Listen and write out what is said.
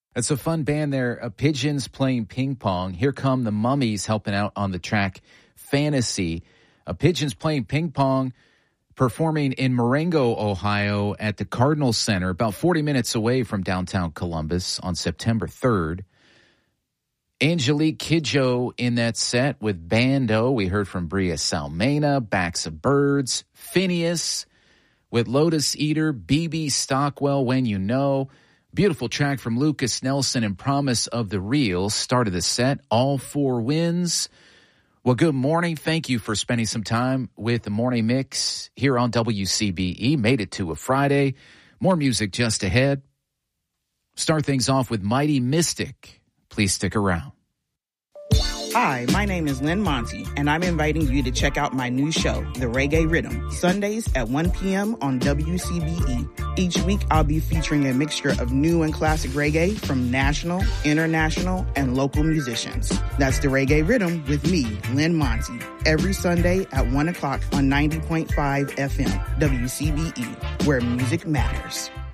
It's a fun band there, Pigeons playing ping pong. Here come the Mummies helping out on the track Fantasy. Pigeons playing ping pong, performing in Marengo, Ohio at the Cardinal Center, about 40 minutes away from downtown Columbus on September 3rd. Angelique Kidjo in that set with Bando. We heard from Bria Salmena, Backs of Birds, Phineas with Lotus Eater, BB Stockwell, When You Know. Beautiful track from Lucas Nelson and Promise of the Real. Started the set, All Four Wins. Well, good morning. Thank you for spending some time with the Morning Mix here on WCBE. Made it to a Friday. More music just ahead. Start things off with Mighty Mystic. Please stick around. Hi, my name is Lynn Monty, and I'm inviting you to check out my new show, The Reggae Rhythm, Sundays at 1 p.m. on WCBE. Each week, I'll be featuring a mixture of new and classic reggae from national, international, and local musicians. That's The Reggae Rhythm with me, Lynn Monty, every Sunday at 1 o'clock on 90.5 FM, WCBE, where music matters.